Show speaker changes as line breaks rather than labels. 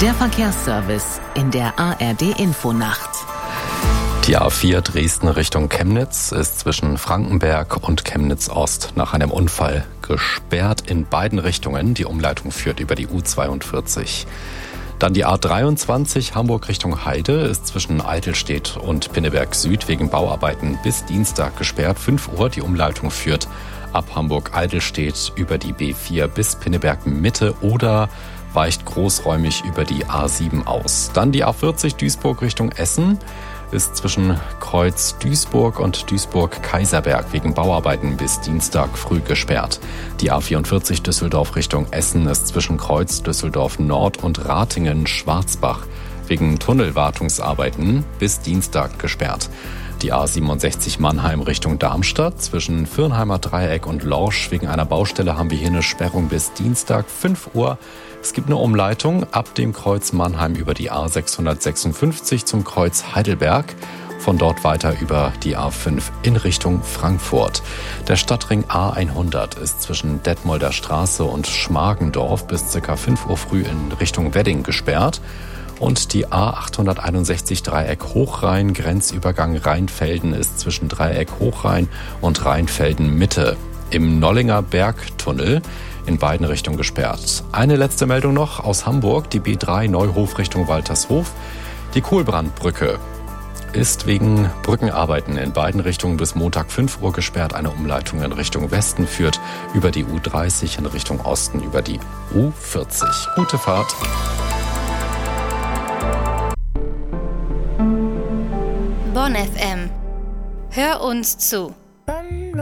Der Verkehrsservice in der ARD-Infonacht.
Die A4 Dresden Richtung Chemnitz ist zwischen Frankenberg und Chemnitz-Ost nach einem Unfall gesperrt in beiden Richtungen. Die Umleitung führt über die U42. Dann die A23 Hamburg Richtung Heide ist zwischen Eidelstedt und Pinneberg Süd wegen Bauarbeiten bis Dienstag gesperrt. 5 Uhr, die Umleitung führt ab Hamburg-Eidelstedt über die B4 bis Pinneberg Mitte oder weicht großräumig über die A7 aus. Dann die A40 Duisburg Richtung Essen ist zwischen Kreuz Duisburg und Duisburg-Kaiserberg wegen Bauarbeiten bis Dienstag früh gesperrt. Die A44 Düsseldorf Richtung Essen ist zwischen Kreuz Düsseldorf Nord und Ratingen-Schwarzbach wegen Tunnelwartungsarbeiten bis Dienstag gesperrt. Die A67 Mannheim Richtung Darmstadt zwischen Firnheimer Dreieck und Lorsch wegen einer Baustelle haben wir hier eine Sperrung bis Dienstag 5 Uhr. Es gibt eine Umleitung ab dem Kreuz Mannheim über die A656 zum Kreuz Heidelberg. Von dort weiter über die A5 in Richtung Frankfurt. Der Stadtring A100 ist zwischen Detmolder Straße und Schmargendorf bis ca. 5 Uhr früh in Richtung Wedding gesperrt. Und die A861 Dreieck Hochrhein, Grenzübergang Rheinfelden ist zwischen Dreieck Hochrhein und Rheinfelden Mitte im Nollinger Bergtunnel in beiden Richtungen gesperrt. Eine letzte Meldung noch aus Hamburg, die B3 Neuhof Richtung Waltershof. Die Kohlbrandbrücke ist wegen Brückenarbeiten in beiden Richtungen bis Montag 5 Uhr gesperrt. Eine Umleitung in Richtung Westen führt über die U30 in Richtung Osten über die U40. Gute Fahrt.
Bonn FM. Hör uns zu.